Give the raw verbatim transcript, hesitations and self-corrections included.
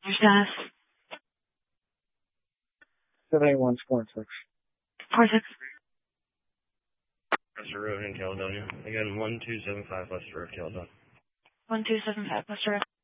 Your status? seven eight one, four six. four six. Western Road in Caledonia. Again, one two seven five West Road, Caledonia. one two seven five West Road.